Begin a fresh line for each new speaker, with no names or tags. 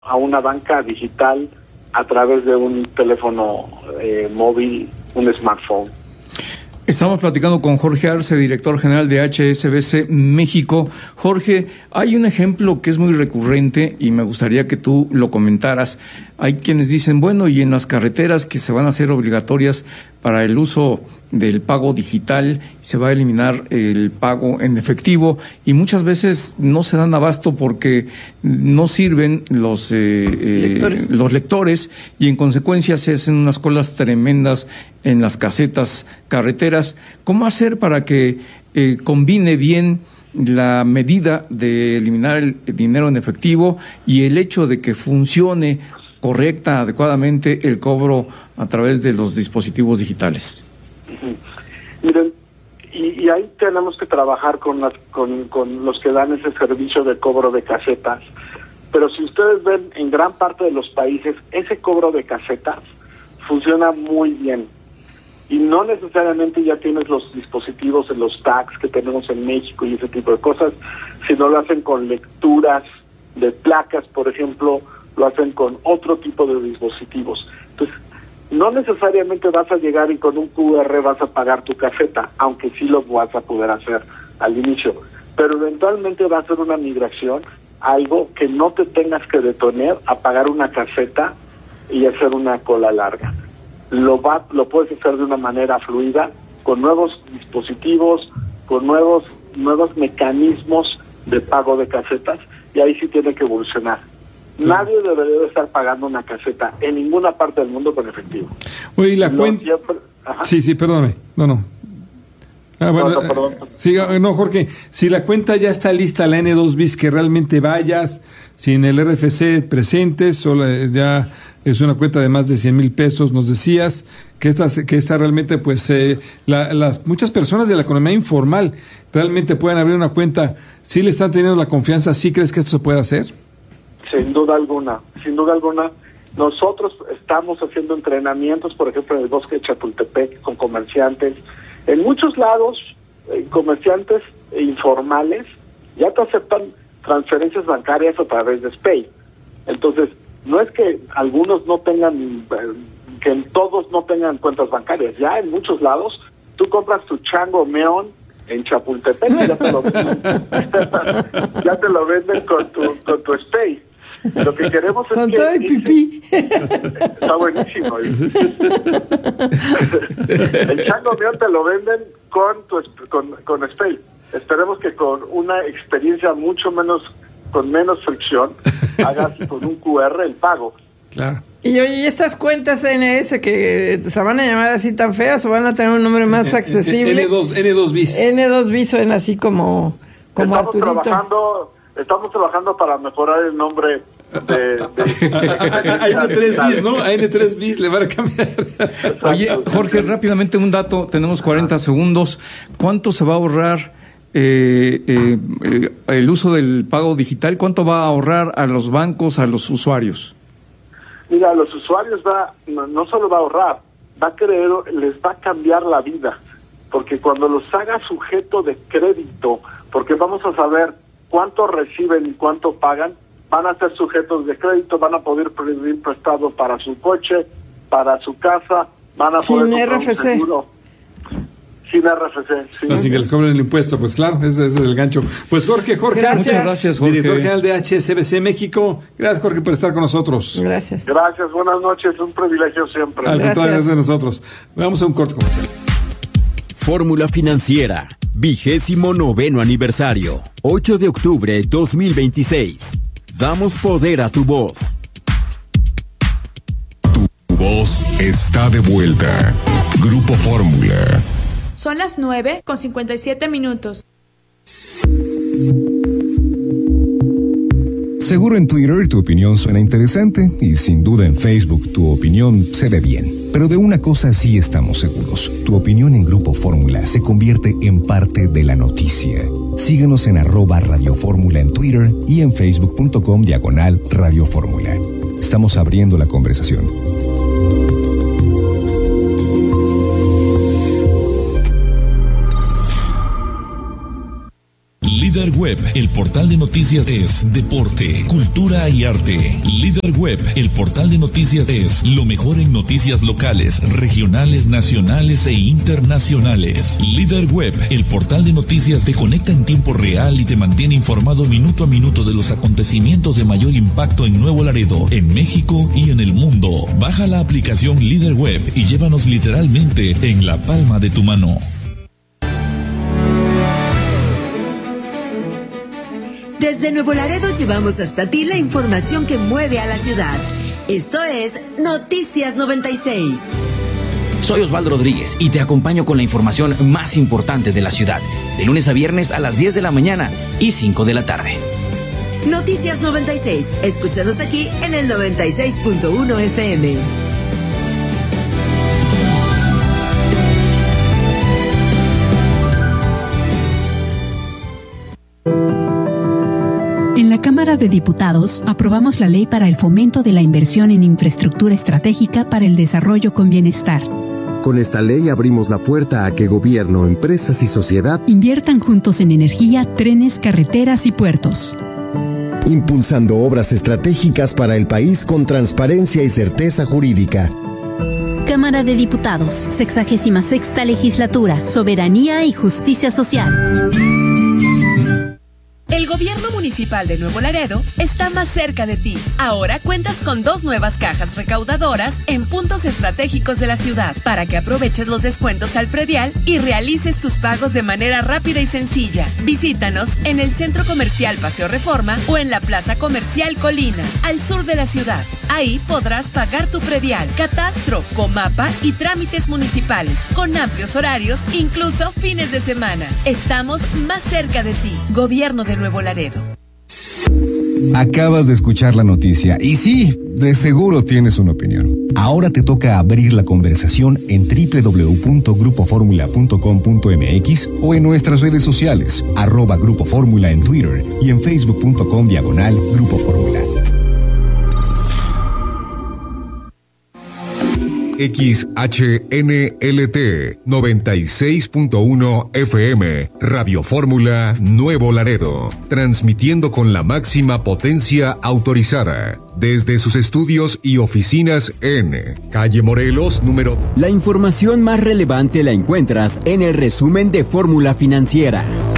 a una banca digital a través de un teléfono móvil, un smartphone.
Estamos platicando con Jorge Arce, director general de HSBC México. Jorge, hay un ejemplo que es muy recurrente y me gustaría que tú lo comentaras. Hay quienes dicen, bueno, y en las carreteras que se van a hacer obligatorias para el uso del pago digital, se va a eliminar el pago en efectivo, y muchas veces no se dan abasto porque no sirven los lectores, y en consecuencia se hacen unas colas tremendas en las casetas carreteras. ¿Cómo hacer para que combine bien la medida de eliminar el dinero en efectivo y el hecho de que funcione correcta, adecuadamente el cobro a través de los dispositivos digitales?
Miren, y ahí tenemos que trabajar con los que dan ese servicio de cobro de casetas. Pero si ustedes ven, en gran parte de los países, ese cobro de casetas funciona muy bien. Y no necesariamente ya tienes los dispositivos en los tags que tenemos en México y ese tipo de cosas, sino lo hacen con lecturas de placas, por ejemplo, lo hacen con otro tipo de dispositivos. Entonces, no necesariamente vas a llegar y con un QR vas a pagar tu caseta, aunque sí lo vas a poder hacer al inicio. Pero eventualmente va a ser una migración, algo que no te tengas que detener a pagar una caseta y hacer una cola larga. Lo puedes hacer de una manera fluida, con nuevos dispositivos, con nuevos mecanismos de pago de casetas, y ahí sí tiene que evolucionar. Nadie debería de estar pagando una caseta en ninguna parte del mundo con efectivo.
Oye, la cuenta... Sí, perdóname. No.
Perdón.
Sí, no, Jorge, si la cuenta ya está lista, la N2 bis, que realmente vayas sin el RFC presente, solo ya es una cuenta de más de 100,000 pesos, nos decías que esta realmente, pues, las muchas personas de la economía informal realmente pueden abrir una cuenta. ¿Sí le están teniendo la confianza? ¿Sí crees que esto se puede hacer?
Sin duda alguna. Nosotros estamos haciendo entrenamientos, por ejemplo, en el bosque de Chapultepec, con comerciantes. En muchos lados, comerciantes informales ya te aceptan transferencias bancarias a través de SPAY. Entonces, no es que algunos no tengan, que todos no tengan cuentas bancarias. Ya en muchos lados, tú compras tu chango meón en Chapultepec y ya te lo venden con tu SPAY. Lo que queremos es
con todo el pipí.
Está buenísimo. El chango mío te lo venden con SPAY. Esperemos que con una experiencia con menos fricción, hagas con un QR el pago.
Claro.
Y oye, estas cuentas NS que se van a llamar así tan feas, o van a tener un nombre más accesible.
N2 bis.
N2 bis suena así como Arturito.
Estamos trabajando para mejorar el nombre de
N3 bis, ¿no? A N3 bis le van a cambiar.
Oye, Jorge, rápidamente un dato, tenemos 40 segundos. ¿Cuánto se va a ahorrar el uso del pago digital? ¿Cuánto va a ahorrar a los bancos, a los usuarios?
Mira, a los usuarios no solo va a ahorrar, les va a cambiar la vida, porque cuando los haga sujeto de crédito, porque vamos a saber cuánto reciben y cuánto pagan, van a ser sujetos de crédito, van a poder pedir prestado para su coche, para su casa, van a poder comprar un seguro. Sin RFC, sí.
Así que les cobren el impuesto, pues claro, ese es el gancho. Pues Jorge,
gracias.
Muchas gracias, Jorge.
Director general de HSBC México. Gracias, Jorge, por estar con nosotros.
Gracias,
buenas noches, un privilegio siempre.
Al contrario, gracias a nosotros. Vamos a un corto comercial.
Fórmula Financiera, 29º aniversario, 8 de octubre 2026. Damos poder a tu voz.
Tu voz está de vuelta. Grupo Fórmula.
Son las 9:57.
Seguro en Twitter tu opinión suena interesante y sin duda en Facebook tu opinión se ve bien. Pero de una cosa sí estamos seguros. Tu opinión en Grupo Fórmula se convierte en parte de la noticia. Síguenos en @Radio Fórmula en Twitter y en facebook.com/Radio Fórmula. Estamos abriendo la conversación.
Líder Web el portal de noticias es deporte, cultura y arte. Líder Web, el portal de noticias es lo mejor en noticias locales, regionales, nacionales e internacionales. Líder Web, el portal de noticias te conecta en tiempo real y te mantiene informado minuto a minuto de los acontecimientos de mayor impacto en Nuevo Laredo, en México y en el mundo. Baja la aplicación Líder Web y llévanos literalmente en la palma de tu mano.
Desde Nuevo Laredo llevamos hasta ti la información que mueve a la ciudad. Esto es Noticias 96.
Soy Osvaldo Rodríguez y te acompaño con la información más importante de la ciudad, de lunes a viernes a las 10 de la mañana y 5 de la tarde.
Noticias 96. Escúchanos aquí en el 96.1 FM.
En la Cámara de Diputados aprobamos la ley para el fomento de la inversión en infraestructura estratégica para el desarrollo con bienestar.
Con esta ley abrimos la puerta a que gobierno, empresas y sociedad
inviertan juntos en energía, trenes, carreteras y puertos.
Impulsando obras estratégicas para el país con transparencia y certeza jurídica.
Cámara de Diputados, 66ª Legislatura, Soberanía y Justicia Social.
El gobierno municipal de Nuevo Laredo está más cerca de ti. Ahora cuentas con 2 nuevas cajas recaudadoras en puntos estratégicos de la ciudad para que aproveches los descuentos al predial y realices tus pagos de manera rápida y sencilla. Visítanos en el Centro Comercial Paseo Reforma o en la Plaza Comercial Colinas, al sur de la ciudad. Ahí podrás pagar tu predial, catastro, comapa y trámites municipales, con amplios horarios, incluso fines de semana. Estamos más cerca de ti. Gobierno de Nuevo Laredo.
Acabas de escuchar la noticia y sí, de seguro tienes una opinión. Ahora te toca abrir la conversación en www.grupoformula.com.mx o en nuestras redes sociales, @Grupo Fórmula en Twitter y en facebook.com/Grupo Fórmula. XHNLT 96.1 FM, Radio Fórmula Nuevo Laredo, transmitiendo con la máxima potencia autorizada, desde sus estudios y oficinas en Calle Morelos, número...
La información más relevante la encuentras en el resumen de Fórmula Financiera.